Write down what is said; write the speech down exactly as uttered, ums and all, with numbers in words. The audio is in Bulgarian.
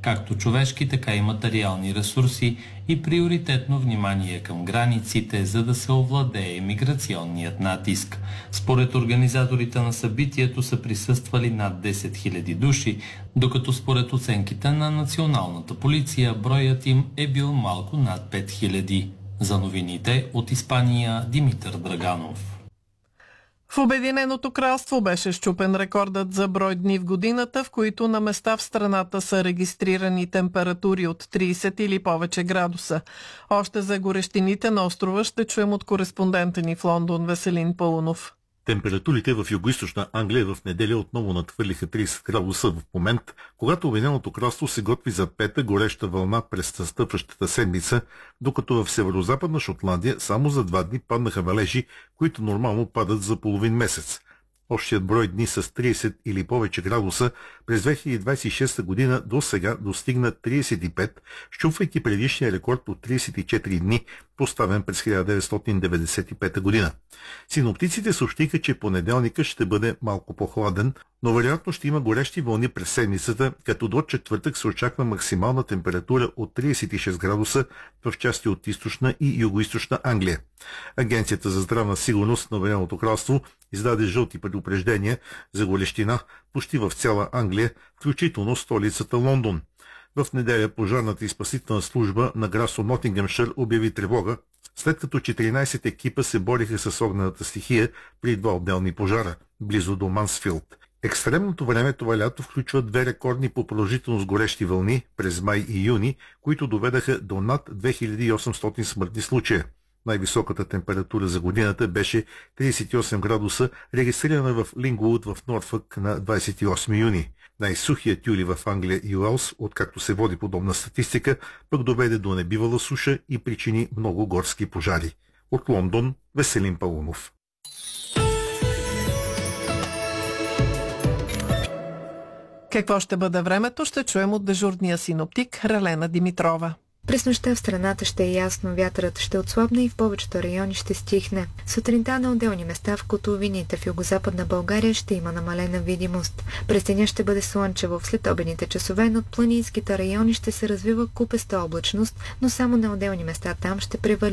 както човешки, така и материални ресурси и приоритетно внимание към границите, за да се овладее миграционният натиск. Според организаторите на събитието са присъствали над десет хиляди души, докато според оценките на националната полиция броят им е бил малко над пет хиляди. За новините от Испания, Димитър Драганов. В Обединеното кралство беше счупен рекордът за брой дни в годината, в които на места в страната са регистрирани температури от трийсет или повече градуса. Още за горещините на острова ще чуем от кореспондента ни в Лондон Веселин Паунов. Температурите в югоизточна Англия в неделя отново надхвърлиха трийсет градуса в момент, когато Обединеното кралство се готви за пета гореща вълна през настъпващата седмица, докато в северозападна Шотландия само за два дни паднаха валежи, които нормално падат за половин месец. Общият брой дни с трийсет или повече градуса през две хиляди двадесет и шеста година до сега достигна трийсет и пет, щупвайки предишния рекорд от трийсет и четири дни, поставен през хиляда деветстотин деветдесет и пета година. Синоптиците съобщиха, че понеделника ще бъде малко по-хладен, но вероятно ще има горещи вълни през седмицата, като до четвъртък се очаква максимална температура от трийсет и шест градуса в части от източна и югоизточна Англия. Агенцията за здравна сигурност на Обединеното кралство издаде жълти предупреждения за горещина почти в цяла Англия, включително столицата Лондон. В неделя пожарната и спасителна служба на градство Нотингъмшир обяви тревога, след като четиринайсет екипа се бориха с огнената стихия при два отделни пожара, близо до Мансфилд. Екстремното време това лято включва две рекордни по продължителност горещи вълни през май и юни, които доведаха до над две хиляди и осемстотин смъртни случая. Най-високата температура за годината беше трийсет и осем градуса, регистрирана в Лингвуд в Норфък на двадесет и осми юни. Най-сухият юли в Англия и Уелс, откакто се води подобна статистика, пък доведе до небивала суша и причини много горски пожари. От Лондон, Веселин Паунов. Какво ще бъде времето, ще чуем от дежурния синоптик Ралена Димитрова. През нощта в страната ще е ясно, вятърът ще отслабне и в повечето райони ще стихне. Сутринта на отделни места в котловините в югозападна България ще има намалена видимост. През деня ще бъде слънчево. В следобедните часове над планинските райони ще се развива купеста облачност, но само на отделни места там ще превали